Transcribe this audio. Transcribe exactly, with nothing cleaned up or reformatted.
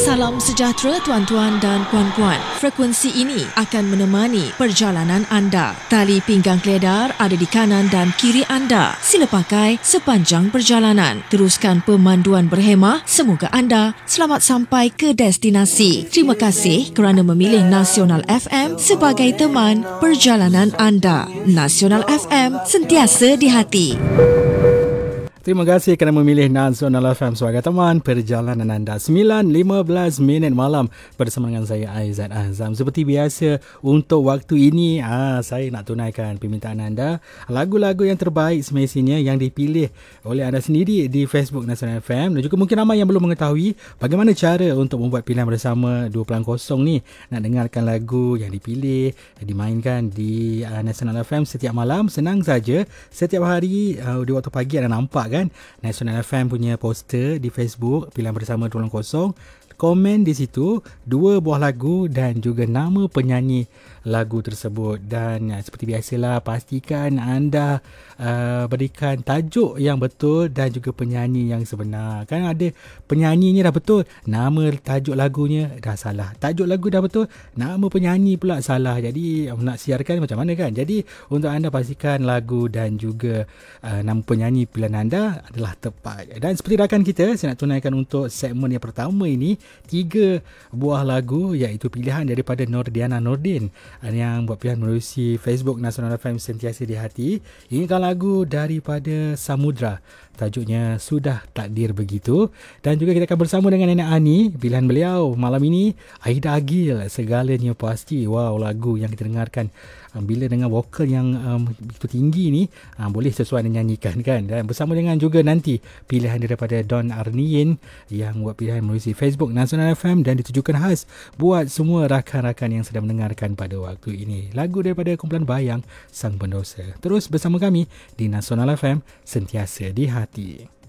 Salam sejahtera tuan-tuan dan puan-puan. Frekuensi ini akan menemani perjalanan anda. Tali pinggang keledar ada di kanan dan kiri anda. Sila pakai sepanjang perjalanan. Teruskan pemanduan berhemah. Semoga anda selamat sampai ke destinasi. Terima kasih kerana memilih Nasional F M sebagai teman perjalanan anda. Nasional F M, sentiasa di hati. Terima kasih kerana memilih Nasional F M sebagai teman perjalanan anda. sembilan lima belas minit malam bersama dengan saya Aizat Azam. Seperti biasa untuk waktu ini ah, saya nak tunaikan permintaan anda. Lagu-lagu yang terbaik semestinya yang dipilih oleh anda sendiri di Facebook Nasional F M. Dan juga mungkin ramai yang belum mengetahui bagaimana cara untuk membuat pilihan bersama dua kosong ni. Nak dengarkan lagu yang dipilih, yang dimainkan di uh, Nasional F M setiap malam. Senang saja. Setiap hari uh, di waktu pagi anda nampak kan Nasional F M punya poster di Facebook pilihan bersama dua kosong. Komen di situ dua buah lagu dan juga nama penyanyi lagu tersebut. Dan uh, seperti biasalah, pastikan anda uh, berikan tajuk yang betul dan juga penyanyi yang sebenar. Kan ada penyanyi ni dah betul, nama tajuk lagunya dah salah. Tajuk lagu dah betul, nama penyanyi pula salah. Jadi nak siarkan macam mana kan? Jadi untuk anda pastikan lagu dan juga uh, nama penyanyi pilihan anda adalah tepat. Dan seperti rakan kita, saya nak tunaikan untuk segmen yang pertama ini tiga buah lagu, iaitu pilihan daripada Nordiana Nordin yang buat pilihan melalui Facebook Nasional F M sentiasa di hati. Ini kan lagu daripada Samudra, tajuknya Sudah Takdir Begitu. Dan juga kita akan bersama dengan Nenek Ani, pilihan beliau malam ini Aida Agil, Segalanya Pasti. Wow, lagu yang kita dengarkan bila dengan vokal yang um, begitu tinggi ni, uh, boleh sesuai dinyanyikan kan. Dan bersama dengan juga nanti pilihan daripada Don Arniin yang buat pilihan melalui Facebook Nasional F M dan ditujukan khas buat semua rakan-rakan yang sedang mendengarkan pada waktu ini. Lagu daripada kumpulan Bayang Sang Pendosa. Terus bersama kami di Nasional F M, sentiasa di hati.